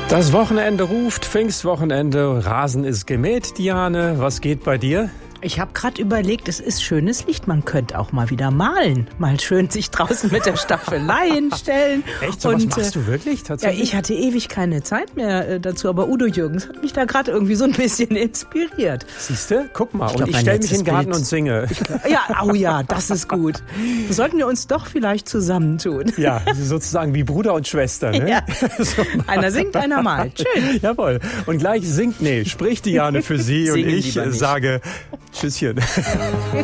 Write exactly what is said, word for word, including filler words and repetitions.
Das Wochenende ruft, Pfingstwochenende, Rasen ist gemäht. Diane, was geht bei dir? Ich habe gerade überlegt, es ist schönes Licht. Man könnte auch mal wieder malen. Mal schön sich draußen mit der Staffelei hinstellen. Echt? So was machst du wirklich tatsächlich? Ja, ich hatte ewig keine Zeit mehr äh, dazu. Aber Udo Jürgens hat mich da gerade irgendwie so ein bisschen inspiriert. Siehst du? Guck mal. Ich und glaub, ich mein stelle mich in den Garten letztes und singe. Ich glaub, ja, oh ja, das ist gut. Sollten wir uns doch vielleicht zusammentun. Ja, sozusagen wie Bruder und Schwester. Ne? Ja. So. Einer singt, einer malt. Schön. Jawohl. Und gleich singt, nee, spricht Diane für Sie und Singen ich lieber nicht. sage Tschüsschen.